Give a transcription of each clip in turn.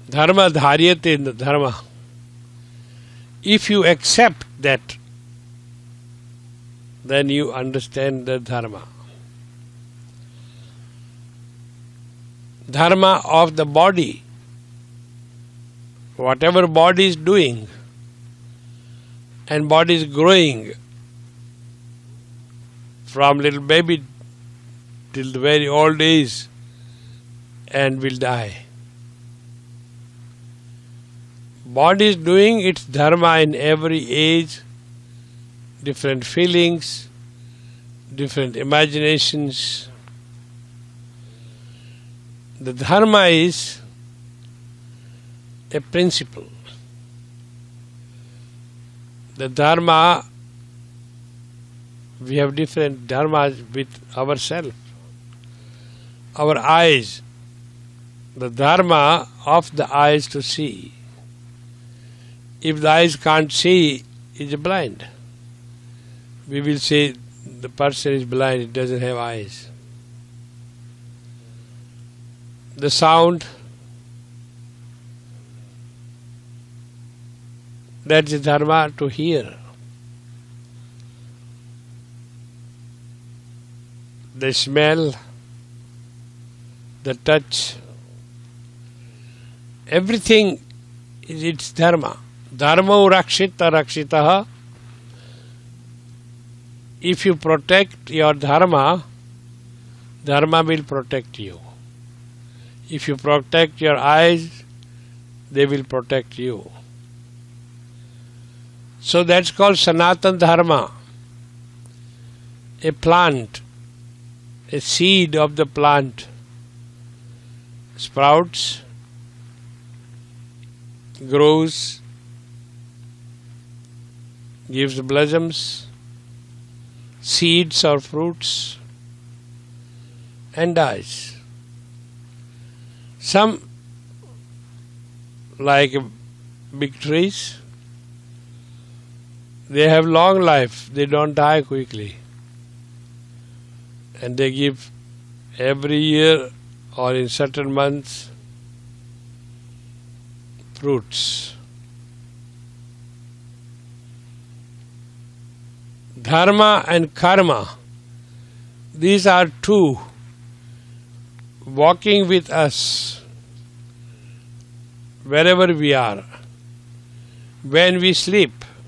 Dharma dharyate dharma. If you accept that, then you understand the dharma. Dharma of the body. Whatever body is doing, and body is growing from little baby till the very old age and will die. Body is doing its dharma in every age, different feelings, different imaginations. The dharma is a principle. The dharma, we have different dharmas with ourselves. Our eyes, the dharma of the eyes to see. If the eyes can't see, is blind. We will say the person is blind, it doesn't have eyes. The sound, that's the dharma to hear. The smell, the touch, everything is its dharma. Dharma rakshita rakshitaha. If you protect your dharma, dharma will protect you. If you protect your eyes, they will protect you. So that's called Sanatana Dharma. A plant, a seed of the plant sprouts, grows, gives blossoms, seeds or fruits, and dies. Some, like big trees, they have long life, they don't die quickly. And they give every year or in certain months fruits. Dharma and karma, these are two walking with us wherever we are. When we sleep,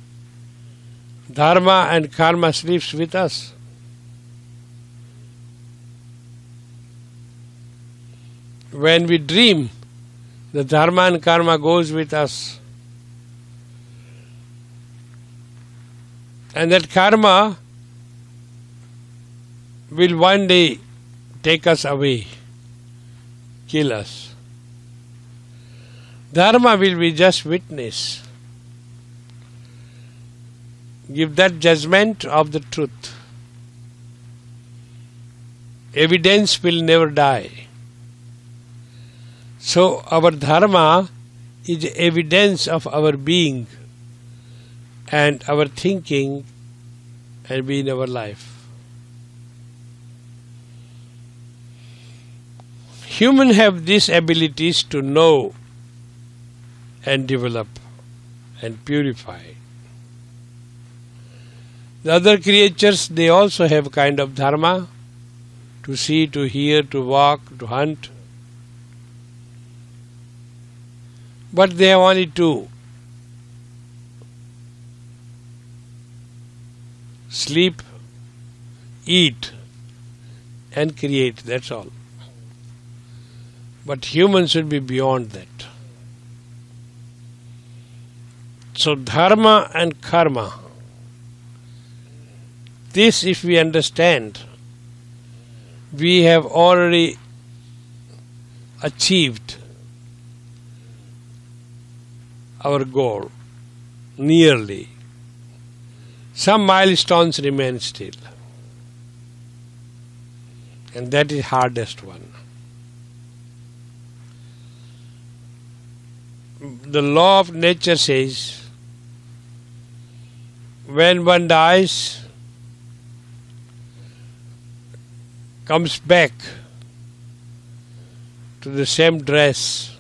dharma and karma sleeps with us. When we dream, the dharma and karma goes with us. And that karma will one day take us away, kill us. Dharma will be just witness. Give that judgment of the truth. Evidence will never die. So our dharma is evidence of our being and our thinking and being our life. Humans have these abilities to know and develop and purify. The other creatures, they also have kind of dharma, to see, to hear, to walk, to hunt. But they have only two: sleep, eat, and create, that's all. But humans should be beyond that. So dharma and karma, this if we understand, we have already achieved our goal, nearly. Some milestones remain still. And that is hardest one. The law of nature says, when one dies, comes back to the same dress,